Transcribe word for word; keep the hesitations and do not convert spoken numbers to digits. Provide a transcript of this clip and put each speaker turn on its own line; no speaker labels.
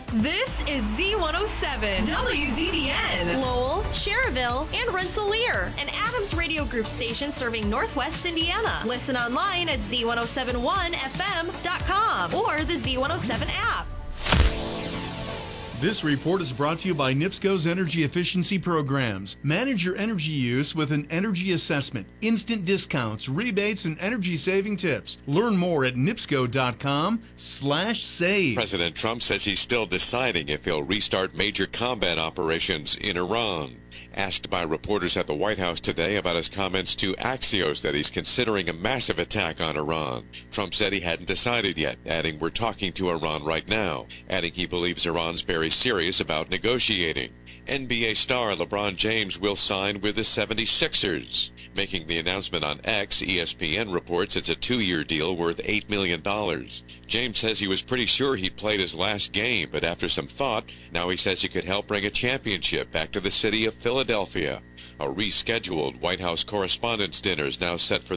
This is Z one oh seven, W Z B N, Lowell, Cherville, and Rensselaer, an Adams Radio Group station serving Northwest Indiana. Listen online at Z one oh seven one F M dot com or the Z one oh seven app.
This report is brought to you by NIPSCO's Energy Efficiency Programs. Manage your energy use with an energy assessment, instant discounts, rebates, and energy-saving tips. Learn more at nipsco dot com slash save.
President Trump says he's still deciding if he'll restart major combat operations in Iran. Asked by reporters at the White House today about his comments to Axios that he's considering a massive attack on Iran, Trump said he hadn't decided yet, adding, "We're talking to Iran right now," adding he believes Iran's very serious about negotiating. N B A star LeBron James will sign with the seventy-sixers. Making the announcement on X, E S P N reports it's a two-year deal worth eight million dollars. James says he was pretty sure he'd played his last game, but after some thought, now he says he could help bring a championship back to the city of Philadelphia. A rescheduled White House Correspondents' Dinner is now set for